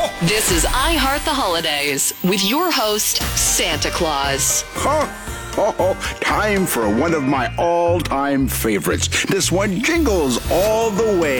This is I Heart the Holidays with your host, Santa Claus. Time for one of my all-time favorites. This one jingles all the way.